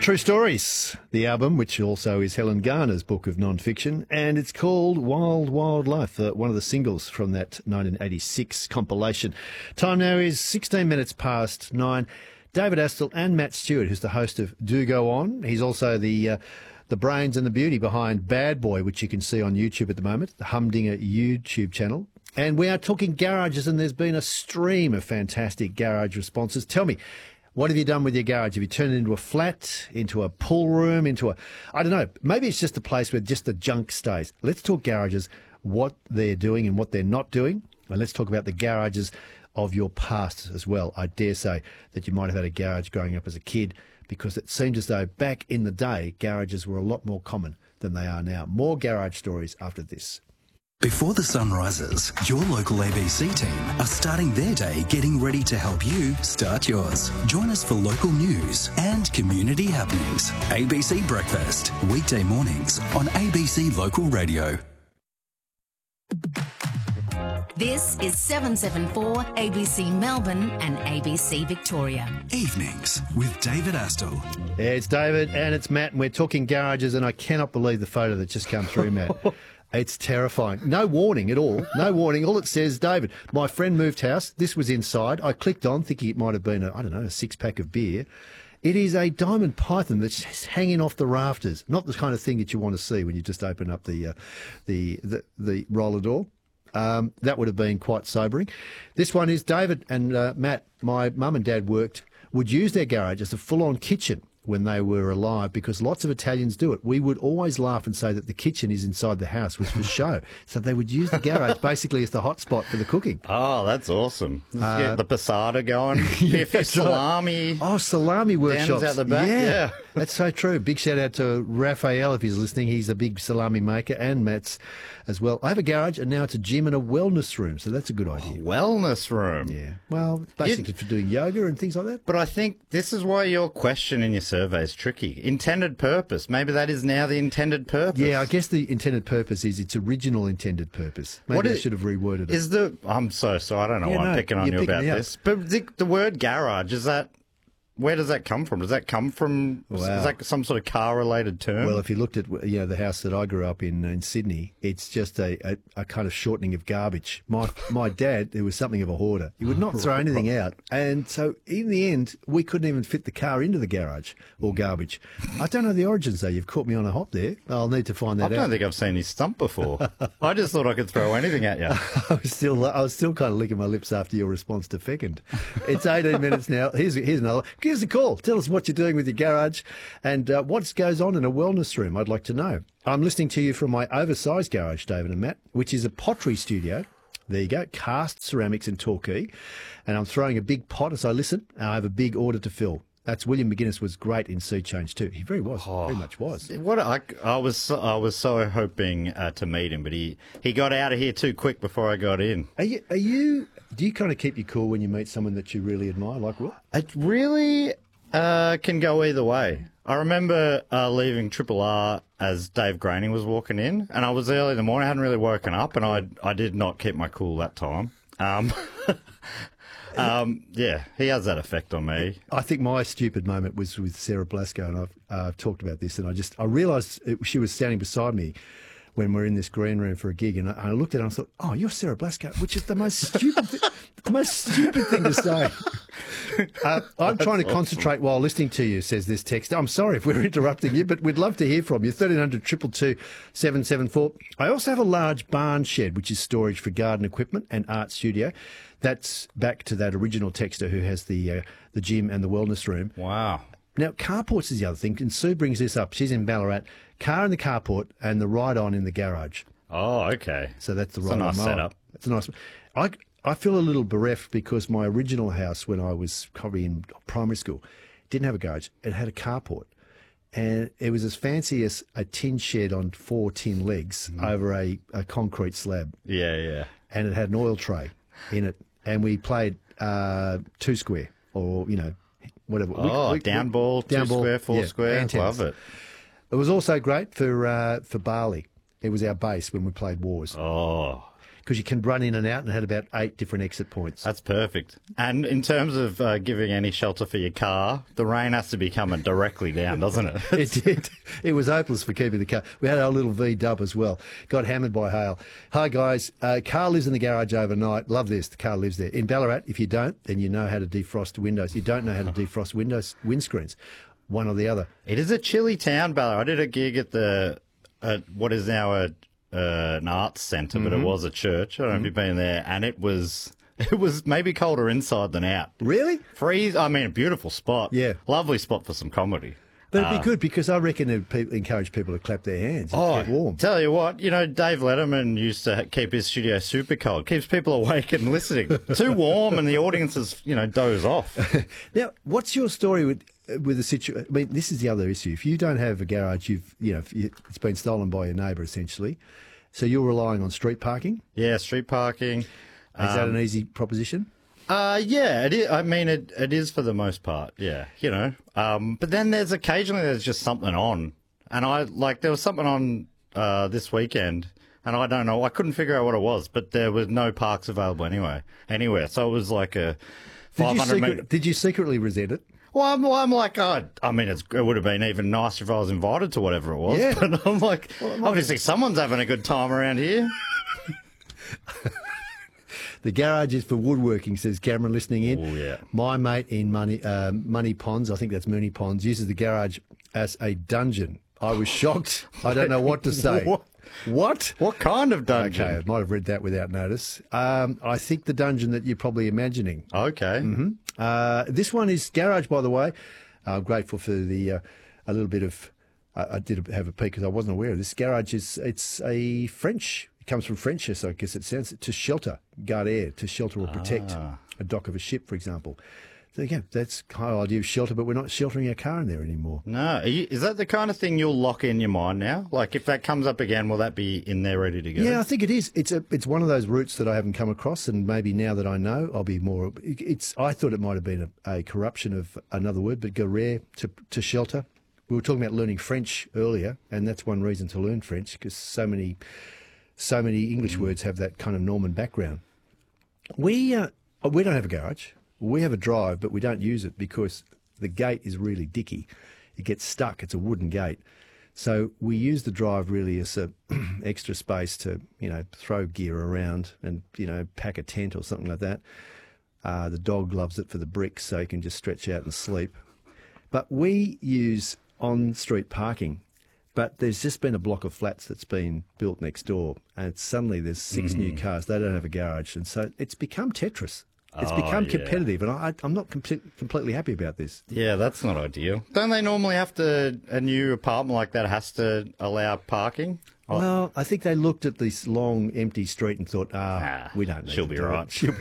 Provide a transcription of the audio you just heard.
True Stories, the album, which also is Helen Garner's book of non-fiction, and it's called Wild Wild Life, one of the singles from that 1986 compilation. Time now is 16 minutes past 9. David Astle and Matt Stewart, who's the host of Do Go On. He's also the brains and the beauty behind Bad Boy, which you can see on YouTube at the moment, the Humdinger YouTube channel. And we are talking garages, and there's been a stream of fantastic garage responses. Tell me, what have you done with your garage? Have you turned it into a flat, into a pool room, into a, I don't know, maybe it's just a place where just the junk stays. Let's talk garages, what they're doing and what they're not doing. And let's talk about the garages of your past as well. I dare say that you might have had a garage growing up as a kid, because it seems as though back in the day, garages were a lot more common than they are now. More garage stories after this. Before the sun rises, your local ABC team are starting their day getting ready to help you start yours. Join us for local news and community happenings. ABC Breakfast, weekday mornings on ABC Local Radio. This is 774 ABC Melbourne and ABC Victoria. Evenings with David Astle. Yeah, it's David and it's Matt, and we're talking garages, and I cannot believe the photo that just come through, Matt. It's terrifying. No warning at all. No warning. All it says, David, my friend moved house. This was inside. I clicked on thinking it might have been, a six-pack of beer. It is a diamond python that's just hanging off the rafters. Not the kind of thing that you want to see when you just open up the roller door. That would have been quite sobering. This one is David and Matt. My mum and dad would use their garage as a full-on kitchen when they were alive, because lots of Italians do it. We would always laugh and say that the kitchen is inside the house, was for show. So they would use the garage basically as the hot spot for the cooking. Oh, that's awesome. Get the passata going. Biff, salami. Right. Oh, salami workshops. Out the back. Yeah. That's so true. Big shout out to Raphael if he's listening. He's a big salami maker, and Matt's as well. I have a garage, and now it's a gym and a wellness room, so that's a good idea. Wellness room. Yeah. Well, basically for doing yoga and things like that. But I think this is why your question in your survey is tricky. Intended purpose. Maybe that is now the intended purpose. Yeah, I guess the intended purpose is its original intended purpose. Maybe I should have reworded it. I'm so sorry. I don't know why I'm picking on you about this. But the word garage, where does that come from? Does that come from, is that some sort of car-related term? Well, if you looked at the house that I grew up in Sydney, it's just a kind of shortening of garbage. My dad, who was something of a hoarder, he would not throw anything out. And so in the end, we couldn't even fit the car into the garage or garbage. I don't know the origins, though. You've caught me on a hop there. I'll need to find that out. I don't think I've seen his stump before. I just thought I could throw anything at you. I was still kind of licking my lips after your response to Fecund. It's 18 minutes now. Here's another. Give us a call. Tell us what you're doing with your garage and what goes on in a wellness room. I'd like to know. I'm listening to you from my oversized garage, David and Matt, which is a pottery studio. There you go, cast ceramics in Torquay. And I'm throwing a big pot as I listen. I have a big order to fill. That's William McGuinness was great in Sea Change too. He very much was. I was so hoping to meet him, but he got out of here too quick before I got in. Do you kind of keep your cool when you meet someone that you really admire, like Will? It really can go either way. I remember leaving Triple R as Dave Groening was walking in, and I was early in the morning. I hadn't really woken up, and I did not keep my cool that time. Yeah, he has that effect on me. I think my stupid moment was with Sarah Blasco, and I've talked about this, and I realised she was standing beside me when we're in this green room for a gig, and I looked at her and I thought, oh, you're Sarah Blasco, which is the most stupid thing to say. I'm trying to concentrate while listening to you, says this text. I'm sorry if we're interrupting you, but we'd love to hear from you. 1300 222 774. I also have a large barn shed, which is storage for garden equipment and art studio. That's back to that original texter who has the gym and the wellness room. Wow. Now, carports is the other thing, and Sue brings this up. She's in Ballarat. Car in the carport and the ride-on in the garage. Oh, okay. So that's the ride-on. It's a nice setup. It's a nice. I feel a little bereft because my original house, when I was probably in primary school, didn't have a garage. It had a carport, and it was as fancy as a tin shed on 4 tin legs over a concrete slab. Yeah, yeah. And it had an oil tray in it, and we played 2 square or whatever. Down ball, 2 square, 4 square. Antennas. Love it. It was also great for Bali. It was our base when we played wars. Oh. because you can run in and out and had about 8 different exit points. That's perfect. And in terms of giving any shelter for your car, the rain has to be coming directly down, doesn't it? It did. It was hopeless for keeping the car. We had our little V-dub as well. Got hammered by hail. Hi, guys. Car lives in the garage overnight. Love this. The car lives there. In Ballarat, if you don't, then you know how to defrost windows. You don't know how to defrost windscreens. One or the other. It is a chilly town, Ballarat. I did a gig at what is now an arts centre, but it was a church. I don't know if you've been there, and it was maybe colder inside than out. Really? Freeze. I mean, a beautiful spot. Yeah. Lovely spot for some comedy. But it'd be good because I reckon it'd encourage people to clap their hands and get warm. Tell you what, Dave Letterman used to keep his studio super cold. Keeps people awake and listening. Too warm and the audiences, doze off. Now, what's your story with the situation? I mean, this is the other issue. If you don't have a garage, it's been stolen by your neighbour essentially. So you're relying on street parking? Yeah, street parking. Is that an easy proposition? Yeah, it is. I mean, it is for the most part. Yeah, but then there's occasionally just something on, and there was something on this weekend, and I don't know. I couldn't figure out what it was, but there was no parks available anywhere. So it was like a 500 metre. Did you secretly resent it? Well, I'm like, it would have been even nicer if I was invited to whatever it was. Yeah. But I'm like, obviously someone's having a good time around here. The garage is for woodworking, says Cameron, listening in. Oh, yeah. My mate in Money Ponds, I think that's Mooney Ponds, uses the garage as a dungeon. I was shocked. I don't know what to say. What? What kind of dungeon? Okay, I might have read that without notice. I think the dungeon that you're probably imagining. Okay. Mm-hmm. This one is garage, by the way. I'm grateful for a little bit of. I did have a peek because I wasn't aware of this. Garage it's a French. It comes from French, so I guess it sounds to shelter, garde air, to shelter or protect a dock of a ship, for example. So again, that's the whole idea of shelter, but we're not sheltering our car in there anymore. No, is that the kind of thing you'll lock in your mind now? Like if that comes up again, will that be in there ready to go? Yeah, I think it is. It's one of those routes that I haven't come across, and maybe now that I know, I'll be more. I thought it might have been a corruption of another word, but garde to shelter. We were talking about learning French earlier, and that's one reason to learn French because so many English words have that kind of Norman background. We don't have a garage. We have a drive, but we don't use it because the gate is really dicky. It gets stuck. It's a wooden gate. So we use the drive really as a extra space to, throw gear around and, pack a tent or something like that. The dog loves it for the bricks, so he can just stretch out and sleep. But we use on-street parking. But there's just been a block of flats that's been built next door, and suddenly there's 6 new cars. They don't have a garage, and so it's become Tetris. It's become competitive, and I'm not completely happy about this. Yeah, that's not ideal. Don't they normally have to, a new apartment like that has to allow parking? Well, I think they looked at this long, empty street and thought, we don't need she'll to be do right. it.